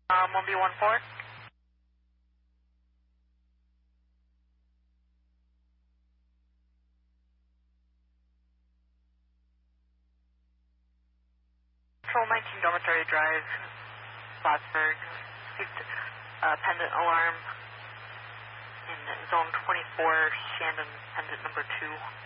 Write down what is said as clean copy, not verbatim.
1B14. Control 19 Dormitory Drive, Plattsburgh. Received pendant alarm in zone 24, Shandon, pendant number 2.